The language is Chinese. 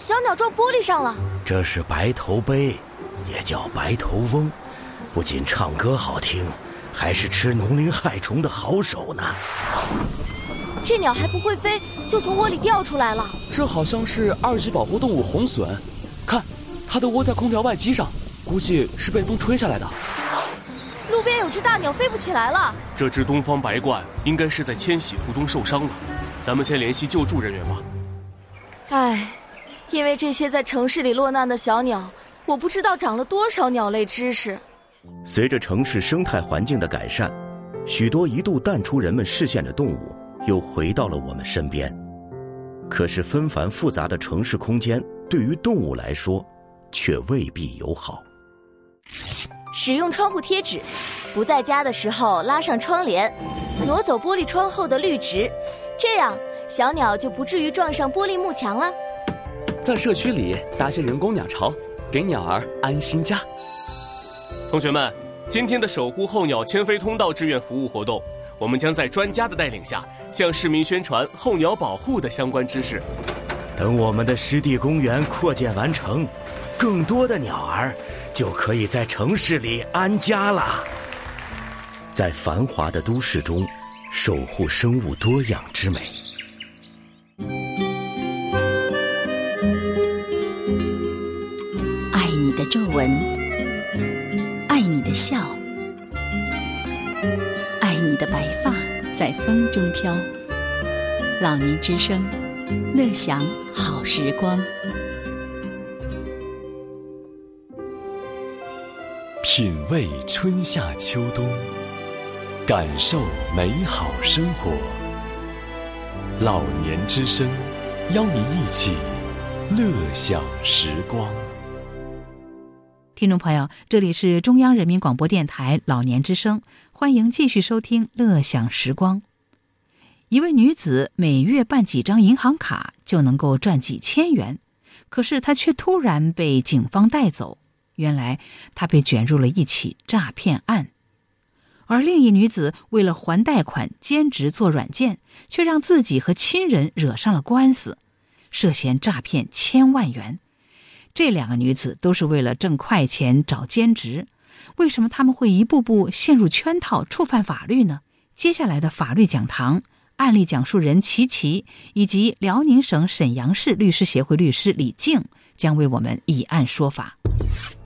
小鸟撞玻璃上了。 这是白头鹎，也叫白头翁，不仅唱歌好听，还是吃农林害虫的好手呢。 这鸟还不会飞，就从窝里掉出来了。 这好像是2级保护动物红隼，看，它都窝在空调外机上，估计是被风吹下来的。 路边有只大鸟飞不起来了。 这只东方白鹳应该是在迁徙途中受伤了，咱们先联系救助人员吧。 唉，因为这些在城市里落难的小鸟，我不知道长了多少鸟类知识。 随着城市生态环境的改善，许多一度淡出人们视线的动物又回到了我们身边。可是纷繁复杂的城市空间对于动物来说却未必友好。 使用窗户贴纸，不在家的时候拉上窗帘，挪走玻璃窗后的绿植，这样小鸟就不至于撞上玻璃幕墙了。 在社区里搭些人工鸟巢，给鸟儿安心家。 同学们，今天的守护候鸟迁飞通道志愿服务活动，我们将在专家的带领下向市民宣传候鸟保护的相关知识。 等我们的湿地公园扩建完成，更多的鸟儿就可以在城市里安家了。在繁华的都市中守护生物多样之美。 爱你的皱纹，爱你的笑，爱你的白发在风中飘。老年之声，乐享好时光。 品味春夏秋冬，感受美好生活。老年之声，邀您一起乐享时光。 听众朋友，这里是中央人民广播电台老年之声，欢迎继续收听乐享时光。一位女子每月办几张银行卡就能够赚几千元，可是她却突然被警方带走，原来她被卷入了一起诈骗案。而另一女子为了还贷款兼职做软件，却让自己和亲人惹上了官司，涉嫌诈骗1000万元。这2个女子都是为了挣快钱找兼职，为什么她们会一步步陷入圈套，触犯法律呢？接下来的法律讲堂，案例讲述人琪琪以及辽宁省沈阳市律师协会律师李静将为我们以案说法。